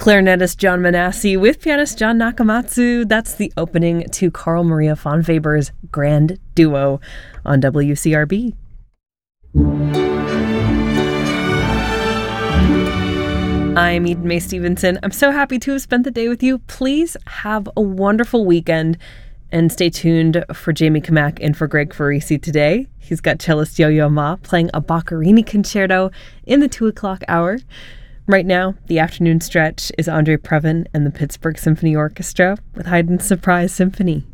Clarinetist John Manassi with pianist John Nakamatsu. That's the opening to Carl Maria von Weber's Grand Duo on WCRB. I'm Eden Mae Stevenson. I'm so happy to have spent the day with you. Please have a wonderful weekend and stay tuned for Jamie Kamak and for Greg Farisi today. He's got cellist Yo-Yo Ma playing a Boccherini concerto in the 2 o'clock hour. Right now, the afternoon stretch is Andre Previn and the Pittsburgh Symphony Orchestra with Haydn's Surprise Symphony.